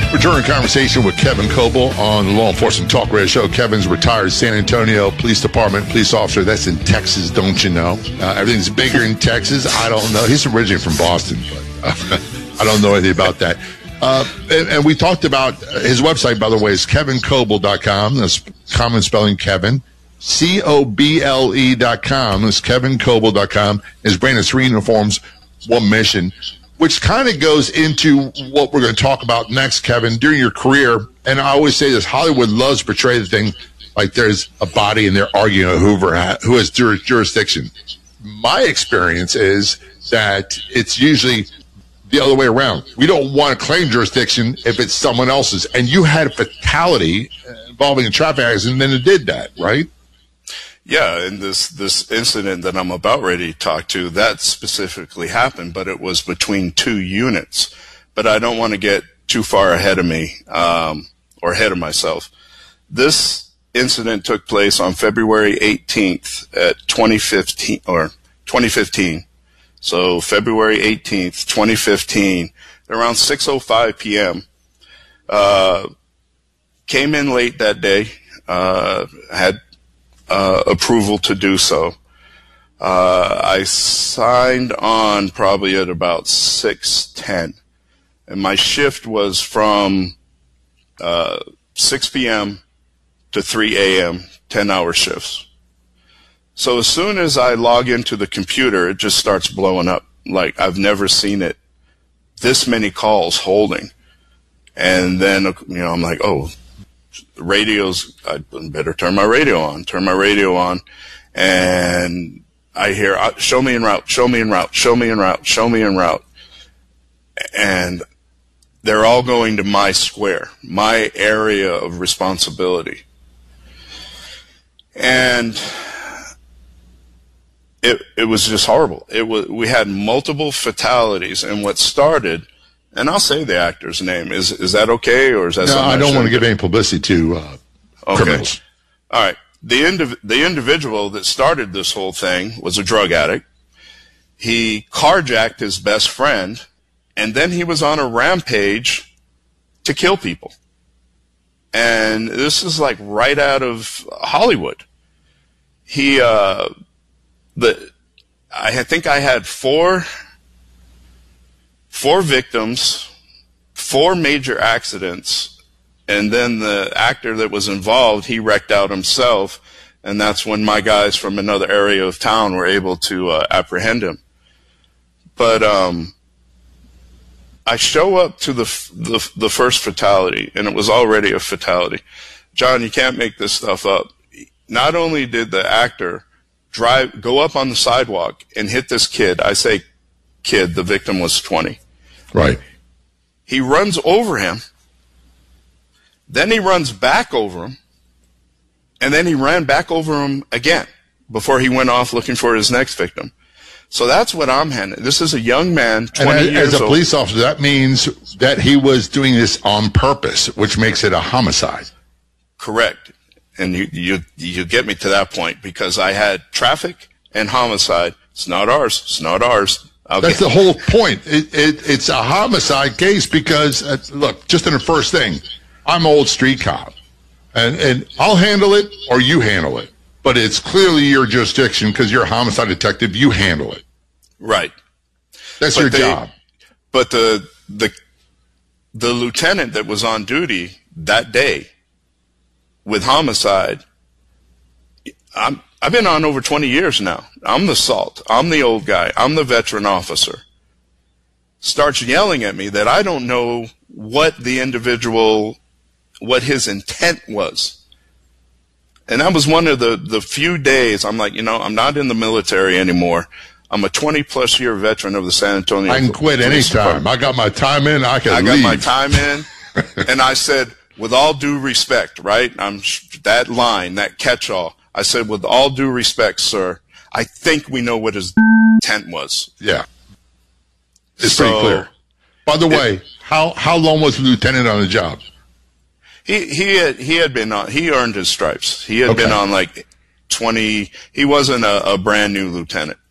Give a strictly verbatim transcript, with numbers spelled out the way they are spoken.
Returning conversation with Kevin Coble on the Law Enforcement Talk Radio Show. Kevin's retired San Antonio Police Department police officer. That's in Texas, don't you know? Uh, everything's bigger in Texas. I don't know. He's originally from Boston, but uh, I don't know anything about that. Uh, and, and we talked about his website, by the way, is kevin coble dot com. That's common spelling Kevin. C O B L E dot com. That's kevin coble dot com. His brand is three uniforms, one mission, which kind of goes into what we're going to talk about next, Kevin. During your career, and I always say this, Hollywood loves to portray the thing like there's a body and they're arguing over who has jurisdiction. My experience is that it's usually the other way around. We don't want to claim jurisdiction if it's someone else's. And you had a fatality involving a traffic accident, and then it did that, right? Yeah, and this, this incident that I'm about ready to talk to, that specifically happened, but it was between two units. But I don't want to get too far ahead of me, um, or ahead of myself. This incident took place on February eighteenth at twenty fifteen, or twenty fifteen. So February eighteenth, twenty fifteen, around six oh five p.m. Uh, came in late that day, uh, had Uh, approval to do so. Uh, I signed on probably at about six ten, and my shift was from uh, six p.m. to three a.m., ten-hour shifts. So as soon as I log into the computer, it just starts blowing up. Like, I've never seen it. This many calls holding. And then, you know, I'm like, oh, radios, I better turn my radio on, turn my radio on, and I hear, show me en route, show me en route, show me en route, show me en route. And they're all going to my square, my area of responsibility. And it, it was just horrible. It was, we had multiple fatalities, and what started, and I'll say the actor's name. Is is that okay, or is that no, something I don't I want to give any publicity to uh, okay. criminals. All right. The indiv- the individual that started this whole thing was a drug addict. He carjacked his best friend, and then he was on a rampage to kill people. And this is like right out of Hollywood. He, uh, the, I think I had four... Four victims, four major accidents, and then the actor that was involved, he wrecked out himself, and that's when my guys from another area of town were able to uh, apprehend him. But um, I show up to the, the the first fatality, and it was already a fatality. John, you can't make this stuff up. Not only did the actor drive, go up on the sidewalk and hit this kid, I say kid, the victim was twenty. Right. He runs over him, then he runs back over him, and then he ran back over him again before he went off looking for his next victim. So that's what I'm handling. This is a young man, twenty and years as a old. police officer, that means that he was doing this on purpose, which makes it a homicide. Correct. And you, you, you get me to that point, because I had traffic and homicide. It's not ours. It's not ours. Okay. That's the whole point. It, it, it's a homicide case because, uh, look, just in the first thing, I'm old street cop, and, and I'll handle it or you handle it. But it's clearly your jurisdiction because you're a homicide detective. You handle it. Right. That's but your they, job. But the the the lieutenant that was on duty that day with homicide, I'm, I've been on over twenty years now. I'm the salt. I'm the old guy. I'm the veteran officer. Starts yelling at me that I don't know what the individual, what his intent was. And that was one of the, the few days I'm like, you know, I'm not in the military anymore. I'm a twenty-plus year veteran of the San Antonio. I can quit anytime. I got my time in. I can I leave. got my time in. And I said, with all due respect, right? I'm that line, that catch-all. I said, with all due respect, sir, I think we know what his intent was. Yeah. It's so, pretty clear. By the way, it, how how long was the lieutenant on the job? He he had he had been on. He earned his stripes. He had okay. been on like twenty. He wasn't a, a brand new lieutenant.